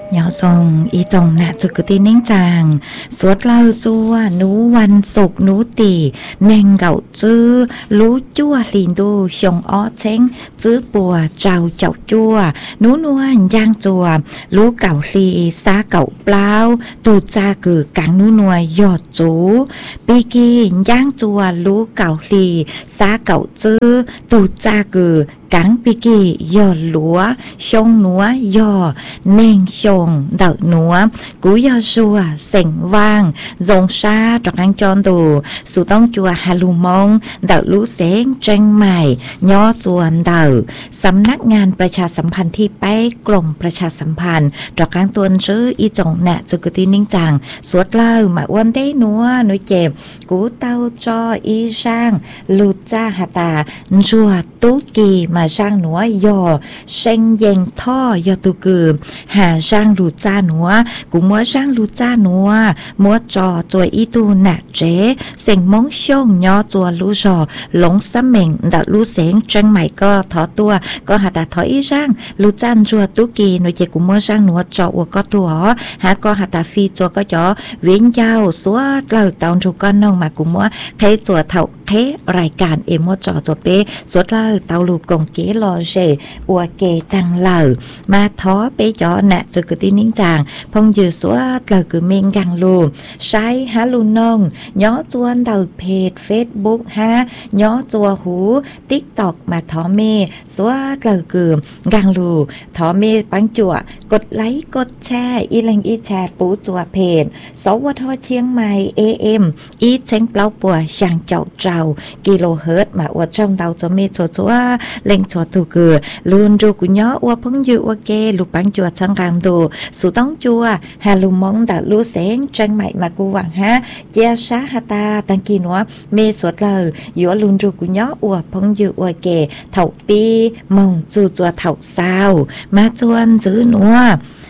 ยอส่งอีจงนะจุกตีนิ่งจางสวดเล่าจัวหนูวันสุกหนูตีแนงเก่าจื้อรู้จั่วลินดูชงอ้อเช้งจื้อปัวเจ้าเจ้าจั่วหนูนวลย่างจัวรู้เก่าลีซาเก่าเปล่าตูจากือกังหนูนวลยอดจูปีกีย่างจัวรู้เก่าลีซาเก่าจื้อตูจากือกังปีกียอดหลัวชงหนัวยอเน่งชงเดาหนัวกูยอชัวเส็งว่างจงชาตรังจอนดูสุต้องจัวฮาลูมงเดาลูเสงเจงใหม่ย่อจวนเดาสำนักงานประชาสัมพันธ์ที่ไปกลุ่มประชาสัมพันธ์ตรังตัวชื่ออีจงแหนะจุกตินิ่งจังสวดเล่ามาวันได้นัวหนุ่ยเจ็บกูเต้าจออีช่างลูจ้าหาตาจัวตุกีมาช่างหนัวยอเชงเยงท่อยอตุกือหาช่างลูจ้าหนัวกูมัวช่างลูจ้าหนัวมัวจอจวยอีตูหนักเจเสียงมงช่งยอจัวลูจอหลงสมิงดัดลูเสียงจังใหม่ก็ถอตัวก็หาตาถออีช่างลูจ้านจัวตุกีหน่วยเจกูมัวช่างหนัวจอวัวก็ตัวหาก็หาตาฟีจัวก็จอเวียนยาวสัวเล่าตอนจูก้อนน้องมากูมัวเทจัวเท่าเทรายการเอมัวจอจัวเป้สวดเล่าเตาลูกงเกลอเจอัวเกตังเหล่ามาท้อเปจอหนะจะกตินิ่งจางพงยืสวดเหล่าคือเมงกังลูใช้ฮาลูนงย้อจวนเดาเพจเฟซบุ๊กฮะย้อจัวหูติ๊กตอกมาท้อเมสวดเหล่าคือกังลูท้อเมปังจั่วกดไลค์กดแชร์อีแรงอีแชร์ปูจัวเพจสวทเชียงใหม่ AM อีเช้งเปล่าปัวช่างเจ้าเจ้ากิโลเฮิรตซ์มาอวดช่องเตาจะเมชัวชัวเล่งชัวถูกคือลุนจูกุญย้ออวดพังยูอวดเกลูปังจัวช่างกลางดูสุต้องจัวฮาลูมงดัดลูเสงจังใหม่มากูหวังฮะเจียชาฮาตาตังกีนัวเมสวดเลยยัวลุนจูกุญย้ออวดพังยูอวดเกเถาปีมงจูจัวเถาซาวมาจวนจื้อนัว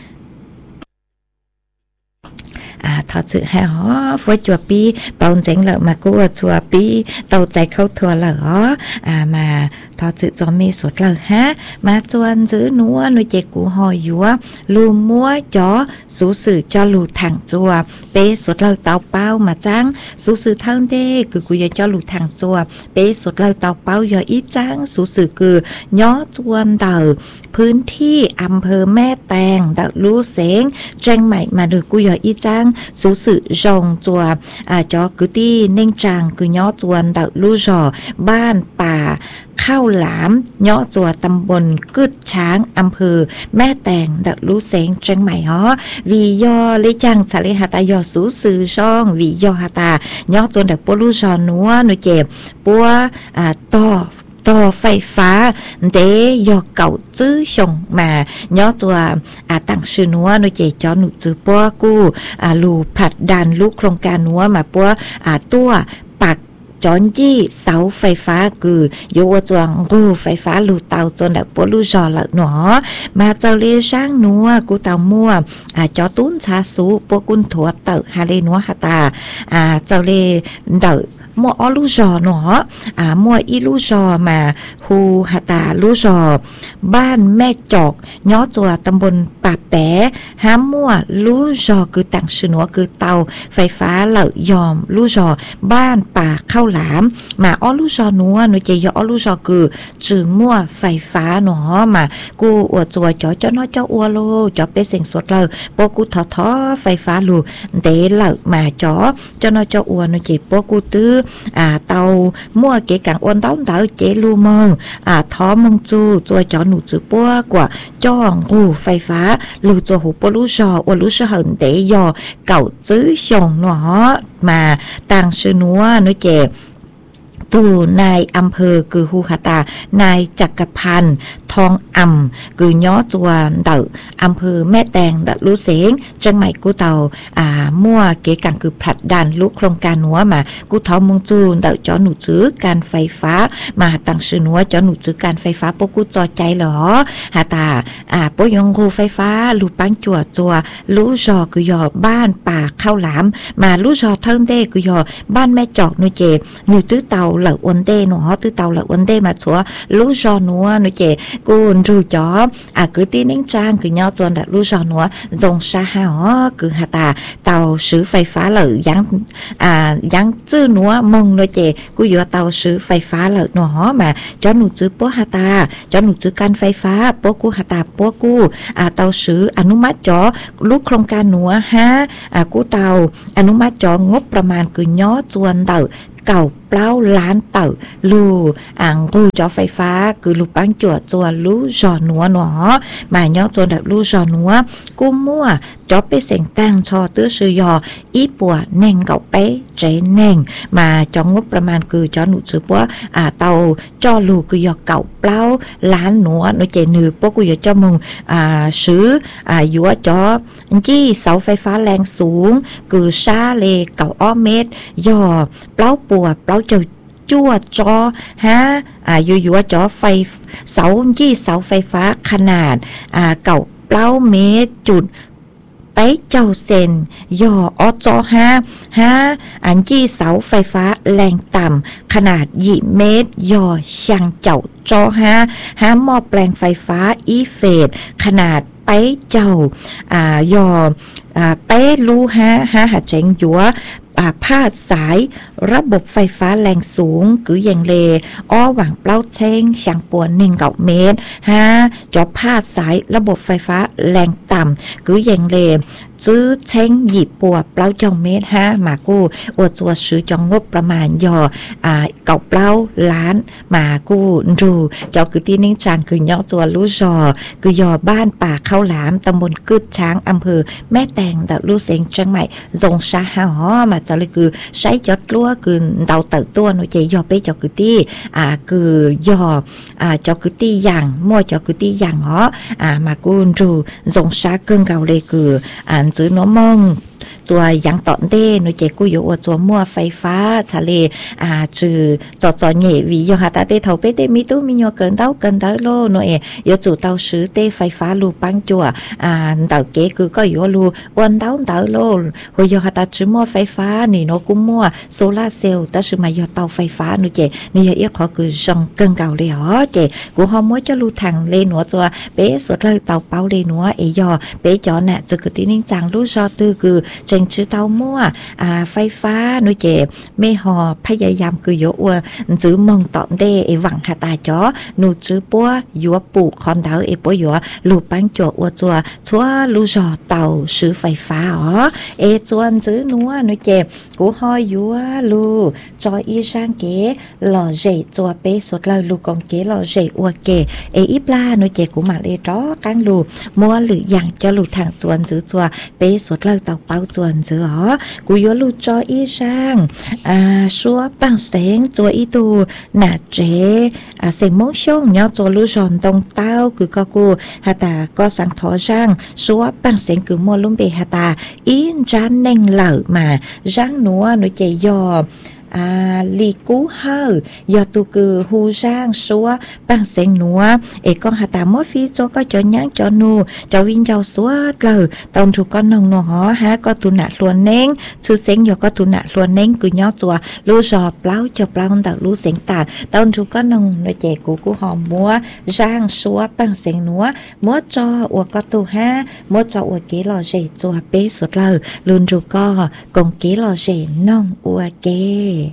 ทอจื้อให้หอฟัวจัวปีเป่าเจ๋งเหล่ามากูจัวปีเต่าใจเข้าทัวเหล่อมาทอจื้อจอมเมสดเหล่าฮะมาจวนจื้อนัวนุเจกูหอยยัวลูมัวจอสูสื่อจอลูทางจัวเปสดเหล่าเต่าเป้ามาจังสูสื่อเท่าเด้คือกูยจอลูทางจัวเปสดเหล่าเต่าเป้ายออีจังสูสื่อคือย่อจวนเต่าพื้นที่อำเภอแม่แตงเต่าลูเสงแจงใหม่มาดูกูยออีจังสูสื่อจงจัวจอคือที่เน่งจังคือย่อจวนเต่าลูจอบ้านป่าข้าวหลามย่อจัวตำบลกึดช้างอำเภอแม่แตงดักลูเสงเชียงใหม่วียอเลจังชาเลหาตายอสูซือช่องวียอหาตาย่อจวนดักปลูจอนัวหนูเจ็บปัวต่อไฟฟ้าเดยอเก่าจื้อชงมาย่อจัวตั้งชื่อนัวหนูเจจอหนูจื้อปัวกูลูผลัดดันลูกโครงการนัวมาปัวตัวปักจอนยี่เสาไฟฟ้าคือโยจวงกูไฟฟ้าลูเตาจนดักปลูจอละหนอมาเจ้าเลี้ยช่างนัวกูเตามั่วจอตุ้นชาสูปวกุนถั่วเตอฮาเลนัวฮาตาเจ้าเลี้ยเดอมัวอลูจอเนาะมัวอีลูจอมาฮูหาตาลูจอบ้านแม่จอกย้อจัวตำบลป่าแปะหามัวลูจอคือต่างชื่อนัวคือเตาไฟฟ้าเหล่ายอมลูจอบ้านป่าข้าวหลามมาอลูจอนัวหนูเจยอลูจอคือจื่อมัวไฟฟ้าเนาะมากูอวดจัวจอเจ้าน้อยเจ้าอัวโลจอเปเสียงสดเลยปกูทอไฟฟ้าลูเดเหล่ามาจอเจ้าน้อยเจ้าอัวหนูเจปกูตื้อเตามั่วเก๋กังอ้วนเต้าเตาเจลูมองท้อมงจูจัวจอหนูจือปัวกว่าจ้องหูไฟฟ้าลูจัวหูปลูจออวลูจอหันเตยอเก่าจื้อชงเนาะมาต่างชื่อนัวนุเจตูนายอำเภอคือฮูคาตานายจักรพันธ์ทองอ่ำคือย้อจวนเต่าอำเภอแม่แตงดัดลูเสงจังใหม่กูเต่ามั่วเก๋กังคือผลัดดันลูกโครงการนัวมากูท้อมงจูนเต่าจอหนูจื้อการไฟฟ้ามาตั้งชื่อนัวจอหนูจื้อการไฟฟ้าปกูจอใจเหรอหาตาปยงกูไฟฟ้าลูปังจัวลูจอคือยอบ้านป่าข้าวหลามมาลูจอเทิงเด้คือยอบ้านแม่จอกนูเจนูตื้อเต่าเหล่าอ้วนเด้หนอตื้อเต่าเหล่าอ้วนเด้มาชัวลูจอนัวนูเจ cô rù chó cứ tin đến trang cứ nhau chọn đặt lưu giò nữa dùng sa hào cứ hà ta tàu sứไฟฟ้าlợi dáng chữ nữa mong nói chè cú vừa tàu sứไฟฟ้าlợi nữa mà cho nụ chữ bố hà ta cho nụ chữ can ไฟฟ้า bố cú hà ta bố cú tàu ซื้ออนุมัติจอลูกโครงการหนัวฮะกู้เตาอนุมัติจองบประมาณคือย่อจวนเต่าเก่าเปล่าล้านเต่าลูกูจอไฟฟ้าคือลูกปังจวดจวนลูจอหนัวหนอมาย่อจวนแบบลูจอหนัวกู้มั่วจอไปเสียงตั้งชอตื้อซื้อยออีปัวแน่งเก่าเป๊ะเจแน่งมาจองงบประมาณคือจอหนุซื้อปัวเตาจอลูคือยอเก่าเปล่าล้านหนัวหนูเจนือปัวกูอยากจอมึงซื้อยัวจอจี้เสาไฟฟ้าแรงสูงคือซาเลเก่าอ้อเมตรยอเปล่าปัวเปล่าเจ้าจั่วจอฮะยัวจอไฟเสาจี้เสาไฟฟ้าขนาดเก่าเปล่าเมตรจุดไปเจ้าเซนย่อจออันจี้เสาไฟฟ้าแรงต่ำขนาด20 เมตรย่อช่างเจ้าจอหม้อแปลงไฟฟ้าอีเฟดขนาดไปเจ้าย่อไปรู้หาเจ๋งยัวพาดสายระบบไฟฟ้าแรงสูงคืออย่างเลอ้อหวังเปล่าเช้งช่างปวน1 เมตรจอพาดสายระบบไฟฟ้าแรงต่ำคืออย่างเลซื้อเช้งหยิบปัวเปล่าจองเมตรมากู้อวดตัวซื้อจองงบประมาณย่อเก่าเปล่าล้านมากู้ดูจอคือที่นิ่งจางคือย่อตัวรู้จอคือย่อบ้านป่าข้าวหลามตำบลกึดช้างอำเภอแม่แตงแต่รู้เสียงจังใหม่ทรงชาหอมาจะเลยคือใช้ยอดกลัวคือเดาเติบตัวหนูใจย่อไปจอคือที่คือย่อจอคือที่อย่างมั่วจอคือที่อย่างมากู้ดูทรงชาเกินเก่าเลยคือซื้อน้ำมองตัวยังตอนเต้หนูเจกูอยู่ว่าตัวมั่วไฟฟ้าทะเลจือจอเหย่วิยอหาตาเต้เท่าเป้เต้มีตู้มีโยเกินเต้าโลหนูยจู่เต้าซื้อเต้ไฟฟ้าลูปังจั่วเต้าเก๋คือก็อยู่ลูวันเต้าโลหัวยอหาตาจือมั่วไฟฟ้านี่โนกุ้มมั่วโซล่าเซลล์แต่ซื้อมายอเต้าไฟฟ้าหนูเจนี่ยอีกขอคือจงเกินเก่าเลยเจกูหอมมั่วจะลูทางเลหนูตัวเป้สุดเลยเต้าเป้าเลหนูยอเป้จอน่ะจะคือที่นิ่งจังลูจอตื้อคือเจงชื่อเต้ามั่วไฟฟ้าหนูเจไม่หอพยายามคือโยอจื้อมองตอมเดหวังหาตาจ้อหนูจื้อปัวยัวปู่คอนเต้าปัวยัวลูปังจั่วจัวชัวลูจอเต้าซื้อไฟฟ้าจวนจื้อนัวหนูเจกูหอยยัวลูจออีช่างเก๋หล่อเจจัวเป้สดเลยลูกองเก๋หล่อเจเก๋อีปลาหนูเจกูมาเลยจ้อกังลูมัวหรืออย่างจะลูทางจวนจื้อจัวเป้สดเลยเต้าเป้าจวนจื้อกูยัวลูจออีช่างชัวปังเสียงจัวอีตูหน้าเจเสียงมงช่องเนาะจัวลูจอนตรงเต้าคือก็กูหาตาก็สังทอช่างชัวปังเสียงคือมัวลุ่มเบหาตาอินจานเน่งเหล่ามาร่างหนัวหนูเจยอลีกูเฮยอตูคือฮูจ้างซัวปังเสียงหนัวก็หาตามอฟีโจก็จอยังจอนูจอวินเจ้าซัวเลยตอนถูกก็นองหนอก็ตุนะล้วนเน่งชื่อเสียงยอก็ตุนะล้วนเน่งคือย่อจัวรู้จอเปล่าจอเปล่าแต่รู้เสียงตาตอนถูกก็นองในเจกูหอมมัวจ้างซัวปังเสียงหนัวมัวจออวก็ตูมัวจออวเกลอเจจัวเป๊สุดเลยลุนถูกก็กงเกลอเจน้องอวเก